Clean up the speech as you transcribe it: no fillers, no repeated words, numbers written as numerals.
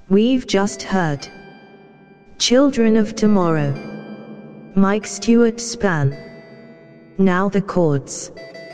We've just heard Children of Tomorrow, Mike Stewart Span. Now the chords.